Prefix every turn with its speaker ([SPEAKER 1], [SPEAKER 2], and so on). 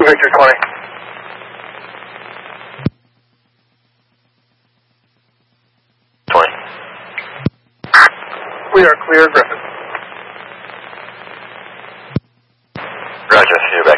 [SPEAKER 1] Victor 20. We are clear, Griffin.
[SPEAKER 2] Roger, see you back.